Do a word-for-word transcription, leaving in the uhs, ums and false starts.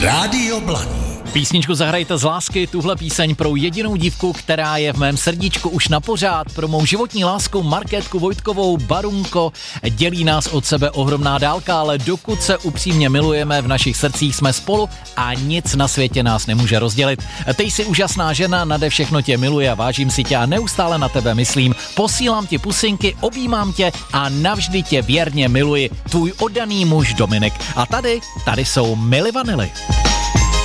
Rádio Blaní. Písničku Zahrajte z lásky, tuhle píseň pro jedinou dívku, která je v mém srdíčku už na pořád, pro mou životní lásku Markétku Vojtkovou. Barunko, dělí nás od sebe ohromná dálka, ale dokud se upřímně milujeme, v našich srdcích jsme spolu a nic na světě nás nemůže rozdělit. Ty jsi úžasná žena, nade všechno tě miluje a vážím si tě a neustále na tebe myslím. Posílám ti pusinky, objímám tě a navždy tě věrně miluji. Tvůj oddaný muž Dominik. A tady, tady jsou Milli Vanilli.